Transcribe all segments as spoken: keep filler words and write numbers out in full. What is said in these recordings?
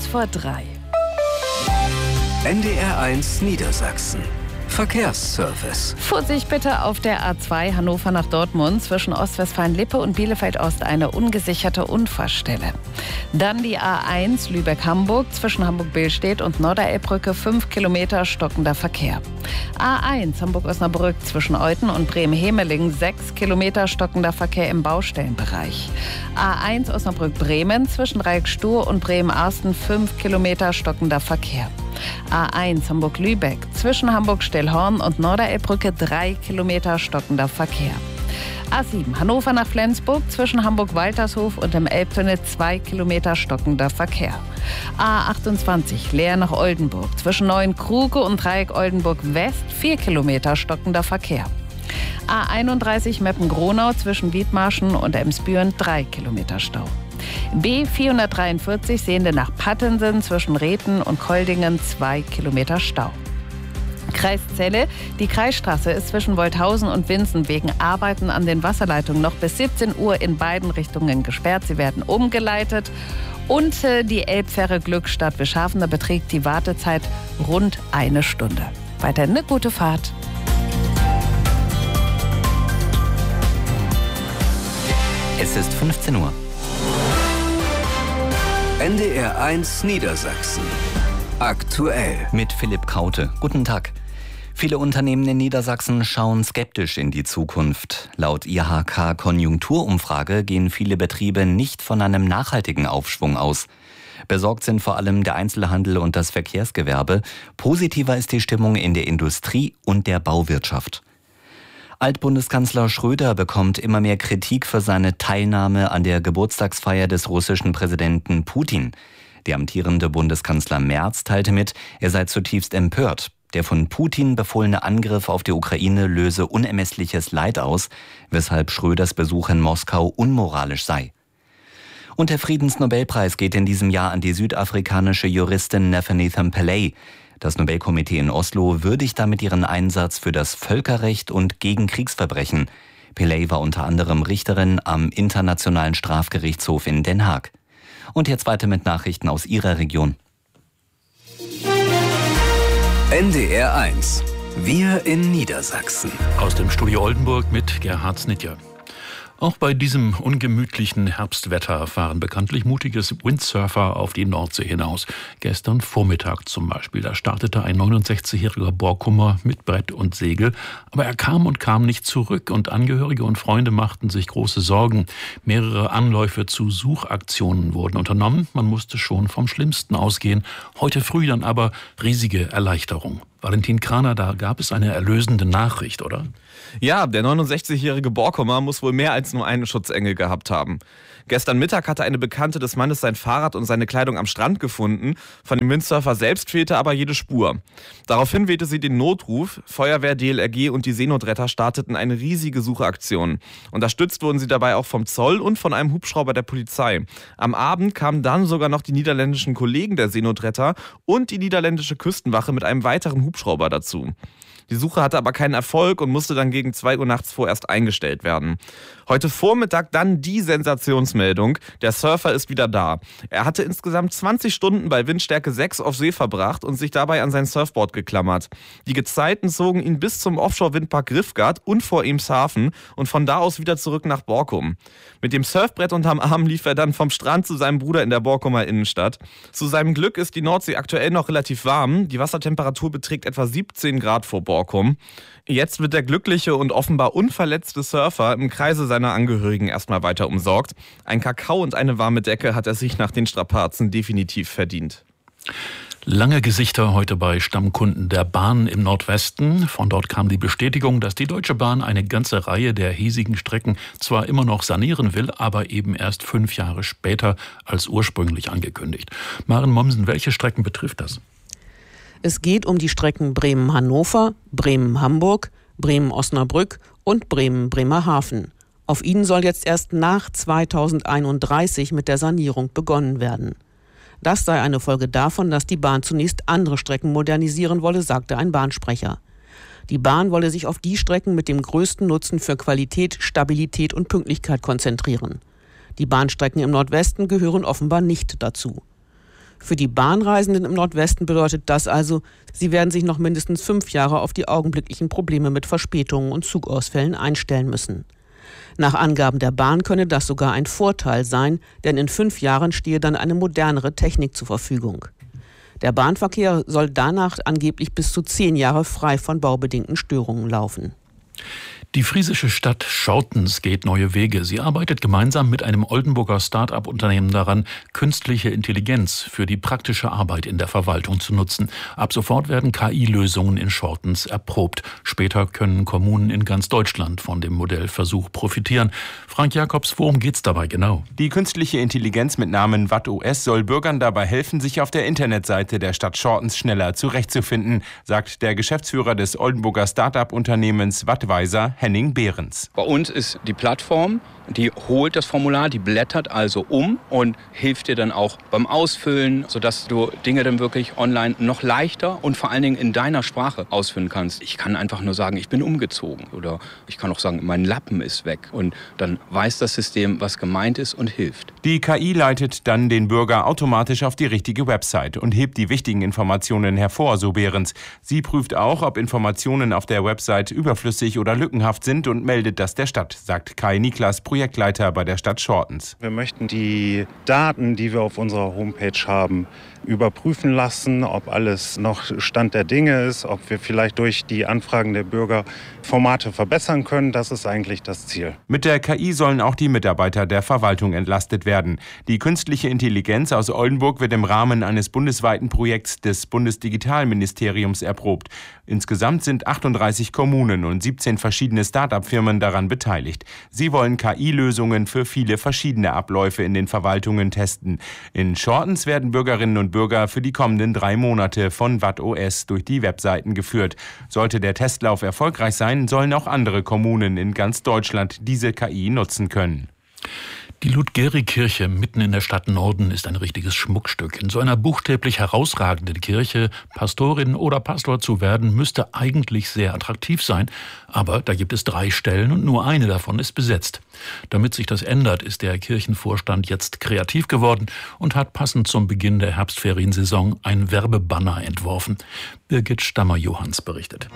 vor drei. N D R eins Niedersachsen. Verkehrsservice. Vorsicht bitte auf der A zwei Hannover nach Dortmund zwischen Ostwestfalen-Lippe und Bielefeld-Ost eine ungesicherte Unfallstelle. Dann die A eins Lübeck-Hamburg zwischen Hamburg-Billstedt und Norderelbbrücke fünf Kilometer stockender Verkehr. A eins Hamburg-Osnabrück zwischen Euten und Bremen-Hemeling sechs Kilometer stockender Verkehr im Baustellenbereich. A eins Osnabrück-Bremen zwischen Dreieck-Stur und Bremen-Arsten fünf Kilometer stockender Verkehr. A eins Hamburg-Lübeck zwischen Hamburg-Stellhorn und Norderelbbrücke drei Kilometer stockender Verkehr. A sieben Hannover nach Flensburg zwischen Hamburg-Waltershof und dem Elbtunnel zwei Kilometer stockender Verkehr. A achtundzwanzig Leer nach Oldenburg zwischen Neuenkruge und Dreieck Oldenburg West vier Kilometer stockender Verkehr. A einunddreißig Meppen-Gronau zwischen Wiedmarschen und Emsbüren drei Kilometer Stau. B vierhundertdreiundvierzig Sehende nach Pattensen zwischen Rethen und Koldingen zwei Kilometer Stau. Kreis Celle. Die Kreisstraße ist zwischen Wolthausen und Winsen wegen Arbeiten an den Wasserleitungen noch bis siebzehn Uhr in beiden Richtungen gesperrt. Sie werden umgeleitet. Und äh, die Elbfähre Glückstadt Bischafene beträgt die Wartezeit rund eine Stunde. Weiterhin eine gute Fahrt. Es ist fünfzehn Uhr. N D R eins Niedersachsen. Aktuell. Mit Philipp Kraute. Guten Tag. Viele Unternehmen in Niedersachsen schauen skeptisch in die Zukunft. Laut I H K-Konjunkturumfrage gehen viele Betriebe nicht von einem nachhaltigen Aufschwung aus. Besorgt sind vor allem der Einzelhandel und das Verkehrsgewerbe. Positiver ist die Stimmung in der Industrie und der Bauwirtschaft. Altbundeskanzler Schröder bekommt immer mehr Kritik für seine Teilnahme an der Geburtstagsfeier des russischen Präsidenten Putin. Der amtierende Bundeskanzler Merz teilte mit, er sei zutiefst empört. Der von Putin befohlene Angriff auf die Ukraine löse unermessliches Leid aus, weshalb Schröders Besuch in Moskau unmoralisch sei. Und der Friedensnobelpreis geht in diesem Jahr an die südafrikanische Juristin Nefertiti Pillay. Das Nobelkomitee in Oslo würdigt damit ihren Einsatz für das Völkerrecht und gegen Kriegsverbrechen. Pillay war unter anderem Richterin am Internationalen Strafgerichtshof in Den Haag. Und jetzt weiter mit Nachrichten aus Ihrer Region. N D R eins. Wir in Niedersachsen. Aus dem Studio Oldenburg mit Gerhard Snitjer. Auch bei diesem ungemütlichen Herbstwetter fahren bekanntlich mutige Windsurfer auf die Nordsee hinaus. Gestern Vormittag zum Beispiel, da startete ein neunundsechzigjähriger Borkumer mit Brett und Segel. Aber er kam und kam nicht zurück und Angehörige und Freunde machten sich große Sorgen. Mehrere Anläufe zu Suchaktionen wurden unternommen. Man musste schon vom Schlimmsten ausgehen. Heute früh dann aber riesige Erleichterung. Valentin Kraner, da gab es eine erlösende Nachricht, oder? Ja, der neunundsechzigjährige Borkumer muss wohl mehr als nur einen Schutzengel gehabt haben. Gestern Mittag hatte eine Bekannte des Mannes sein Fahrrad und seine Kleidung am Strand gefunden. Von dem Windsurfer selbst fehlte aber jede Spur. Daraufhin wählte sie den Notruf. Feuerwehr, D L R G und die Seenotretter starteten eine riesige Suchaktion. Unterstützt wurden sie dabei auch vom Zoll und von einem Hubschrauber der Polizei. Am Abend kamen dann sogar noch die niederländischen Kollegen der Seenotretter und die niederländische Küstenwache mit einem weiteren Hubschrauber dazu. Die Suche hatte aber keinen Erfolg und musste dann gegen zwei Uhr nachts vorerst eingestellt werden. Heute Vormittag dann die Sensationsmeldung. Der Surfer ist wieder da. Er hatte insgesamt zwanzig Stunden bei Windstärke sechs auf See verbracht und sich dabei an sein Surfboard geklammert. Die Gezeiten zogen ihn bis zum Offshore-Windpark Grifgard und vor Eemshaven und von da aus wieder zurück nach Borkum. Mit dem Surfbrett unterm Arm lief er dann vom Strand zu seinem Bruder in der Borkumer Innenstadt. Zu seinem Glück ist die Nordsee aktuell noch relativ warm. Die Wassertemperatur beträgt etwa siebzehn Grad vor Borkum. Jetzt wird der glückliche und offenbar unverletzte Surfer im Kreise seiner Angehörigen erstmal weiter umsorgt. Ein Kakao und eine warme Decke hat er sich nach den Strapazen definitiv verdient. Lange Gesichter heute bei Stammkunden der Bahn im Nordwesten. Von dort kam die Bestätigung, dass die Deutsche Bahn eine ganze Reihe der hiesigen Strecken zwar immer noch sanieren will, aber eben erst fünf Jahre später als ursprünglich angekündigt. Maren Mommsen, welche Strecken betrifft das? Es geht um die Strecken Bremen-Hannover, Bremen-Hamburg, Bremen-Osnabrück und Bremen-Bremerhaven. Auf ihnen soll jetzt erst nach zweitausendeinunddreißig mit der Sanierung begonnen werden. Das sei eine Folge davon, dass die Bahn zunächst andere Strecken modernisieren wolle, sagte ein Bahnsprecher. Die Bahn wolle sich auf die Strecken mit dem größten Nutzen für Qualität, Stabilität und Pünktlichkeit konzentrieren. Die Bahnstrecken im Nordwesten gehören offenbar nicht dazu. Für die Bahnreisenden im Nordwesten bedeutet das also, sie werden sich noch mindestens fünf Jahre auf die augenblicklichen Probleme mit Verspätungen und Zugausfällen einstellen müssen. Nach Angaben der Bahn könne das sogar ein Vorteil sein, denn in fünf Jahren stehe dann eine modernere Technik zur Verfügung. Der Bahnverkehr soll danach angeblich bis zu zehn Jahre frei von baubedingten Störungen laufen. Die friesische Stadt Schottens geht neue Wege. Sie arbeitet gemeinsam mit einem Oldenburger Start-up-Unternehmen daran, künstliche Intelligenz für die praktische Arbeit in der Verwaltung zu nutzen. Ab sofort werden K I-Lösungen in Schottens erprobt. Später können Kommunen in ganz Deutschland von dem Modellversuch profitieren. Frank Jakobs, worum geht's dabei genau? Die künstliche Intelligenz mit Namen WattOS soll Bürgern dabei helfen, sich auf der Internetseite der Stadt Schottens schneller zurechtzufinden, sagt der Geschäftsführer des Oldenburger Start-up-Unternehmens Wattweiser, Henning Behrens. Bei uns ist die Plattform, die holt das Formular, die blättert also um und hilft dir dann auch beim Ausfüllen, sodass du Dinge dann wirklich online noch leichter und vor allen Dingen in deiner Sprache ausfüllen kannst. Ich kann einfach nur sagen, ich bin umgezogen oder ich kann auch sagen, mein Lappen ist weg und dann weiß das System, was gemeint ist und hilft. Die K I leitet dann den Bürger automatisch auf die richtige Website und hebt die wichtigen Informationen hervor, so Behrens. Sie prüft auch, ob Informationen auf der Website überflüssig oder lückenhaft sind und meldet das der Stadt, sagt Kai Niklas, Projektleiter bei der Stadt Schottens. Wir möchten die Daten, die wir auf unserer Homepage haben, überprüfen lassen, ob alles noch Stand der Dinge ist, ob wir vielleicht durch die Anfragen der Bürger Formate verbessern können. Das ist eigentlich das Ziel. Mit der K I sollen auch die Mitarbeiter der Verwaltung entlastet werden. Die künstliche Intelligenz aus Oldenburg wird im Rahmen eines bundesweiten Projekts des Bundesdigitalministeriums erprobt. Insgesamt sind achtunddreißig Kommunen und siebzehn verschiedene Start-up-Firmen daran beteiligt. Sie wollen K I-Lösungen für viele verschiedene Abläufe in den Verwaltungen testen. In Schottens werden Bürgerinnen und Bürger für die kommenden drei Monate von WattOS durch die Webseiten geführt. Sollte der Testlauf erfolgreich sein, sollen auch andere Kommunen in ganz Deutschland diese K I nutzen können. Die Ludgeri-Kirche mitten in der Stadt Norden ist ein richtiges Schmuckstück. In so einer buchstäblich herausragenden Kirche Pastorin oder Pastor zu werden, müsste eigentlich sehr attraktiv sein. Aber da gibt es drei Stellen und nur eine davon ist besetzt. Damit sich das ändert, ist der Kirchenvorstand jetzt kreativ geworden und hat passend zum Beginn der Herbstferiensaison ein Werbebanner entworfen. Birgit Stammer-Johans berichtet.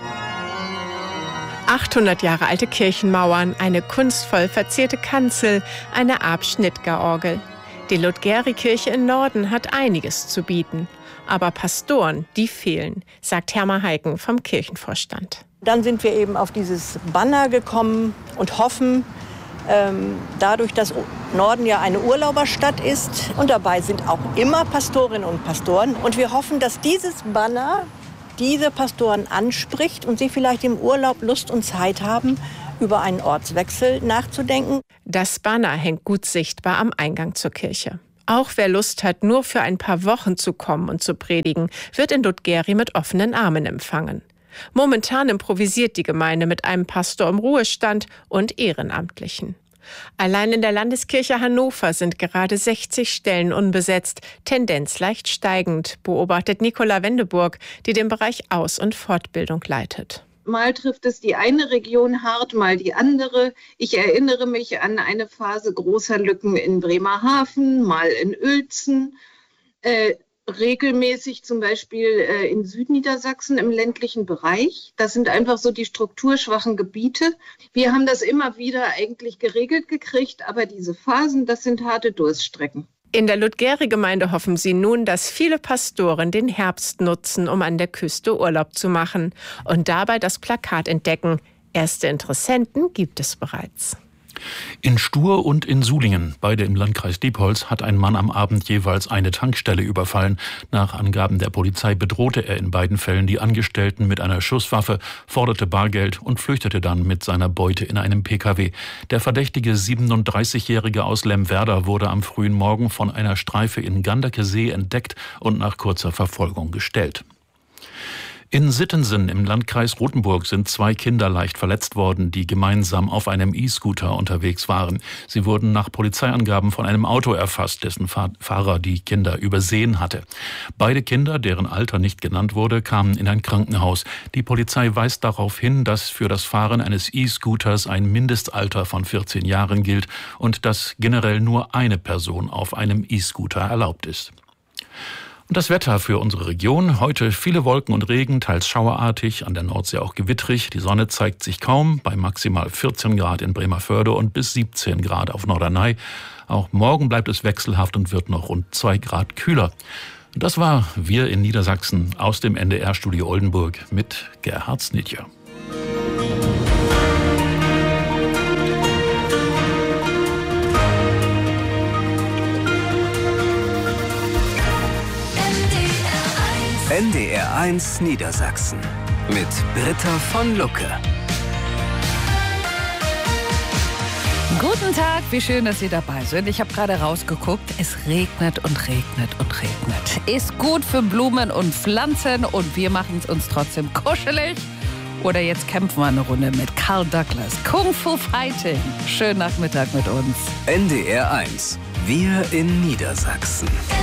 achthundert Jahre alte Kirchenmauern, eine kunstvoll verzierte Kanzel, eine Art Schnittgerorgel. Die Ludgeri-Kirche in Norden hat einiges zu bieten. Aber Pastoren, die fehlen, sagt Herma Heiken vom Kirchenvorstand. Dann sind wir eben auf dieses Banner gekommen und hoffen, ähm, dadurch, dass Norden ja eine Urlauberstadt ist und dabei sind auch immer Pastorinnen und Pastoren. Und wir hoffen, dass dieses Banner diese Pastoren anspricht und sie vielleicht im Urlaub Lust und Zeit haben, über einen Ortswechsel nachzudenken. Das Banner hängt gut sichtbar am Eingang zur Kirche. Auch wer Lust hat, nur für ein paar Wochen zu kommen und zu predigen, wird in Ludgeri mit offenen Armen empfangen. Momentan improvisiert die Gemeinde mit einem Pastor im Ruhestand und Ehrenamtlichen. Allein in der Landeskirche Hannover sind gerade sechzig Stellen unbesetzt, Tendenz leicht steigend, beobachtet Nicola Wendeburg, die den Bereich Aus- und Fortbildung leitet. Mal trifft es die eine Region hart, mal die andere. Ich erinnere mich an eine Phase großer Lücken in Bremerhaven, mal in Uelzen. Äh, regelmäßig zum Beispiel äh, in Südniedersachsen im ländlichen Bereich. Das sind einfach so die strukturschwachen Gebiete. Wir haben das immer wieder eigentlich geregelt gekriegt, aber diese Phasen, das sind harte Durststrecken. In der Ludgeri-Gemeinde hoffen sie nun, dass viele Pastoren den Herbst nutzen, um an der Küste Urlaub zu machen und dabei das Plakat entdecken. Erste Interessenten gibt es bereits. In Stur und in Sulingen, beide im Landkreis Diepholz, hat ein Mann am Abend jeweils eine Tankstelle überfallen. Nach Angaben der Polizei bedrohte er in beiden Fällen die Angestellten mit einer Schusswaffe, forderte Bargeld und flüchtete dann mit seiner Beute in einem P K W. Der verdächtige siebenunddreißigjährige aus Lemwerder wurde am frühen Morgen von einer Streife in Ganderkesee entdeckt und nach kurzer Verfolgung gestellt. In Sittensen im Landkreis Rothenburg sind zwei Kinder leicht verletzt worden, die gemeinsam auf einem E-Scooter unterwegs waren. Sie wurden nach Polizeiangaben von einem Auto erfasst, dessen Fahrer die Kinder übersehen hatte. Beide Kinder, deren Alter nicht genannt wurde, kamen in ein Krankenhaus. Die Polizei weist darauf hin, dass für das Fahren eines E-Scooters ein Mindestalter von vierzehn Jahren gilt und dass generell nur eine Person auf einem E-Scooter erlaubt ist. Und das Wetter für unsere Region. Heute viele Wolken und Regen, teils schauerartig, an der Nordsee auch gewittrig. Die Sonne zeigt sich kaum, bei maximal vierzehn Grad in Bremervörde und bis siebzehn Grad auf Norderney. Auch morgen bleibt es wechselhaft und wird noch rund zwei Grad kühler. Und das war Wir in Niedersachsen aus dem N D R-Studio Oldenburg mit Gerhard Snitjer. N D R eins Niedersachsen mit Britta von Lucke. Guten Tag, wie schön, dass Sie dabei sind. Ich habe gerade rausgeguckt, es regnet und regnet und regnet. Ist gut für Blumen und Pflanzen und wir machen es uns trotzdem kuschelig. Oder jetzt kämpfen wir eine Runde mit Carl Douglas. Kung Fu Fighting. Schönen Nachmittag mit uns. N D R eins. Wir in Niedersachsen.